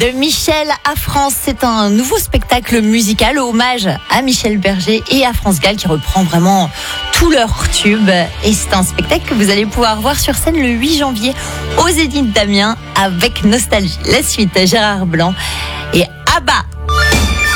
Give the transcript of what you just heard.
De Michel à France, c'est un nouveau spectacle musical hommage à Michel Berger et à France Gall qui reprend vraiment tous leurs tubes. Et c'est un spectacle que vous allez pouvoir voir sur scène le 8 janvier au Zénith d'Amiens avec Nostalgie. La suite, Gérard Blanc et Abba.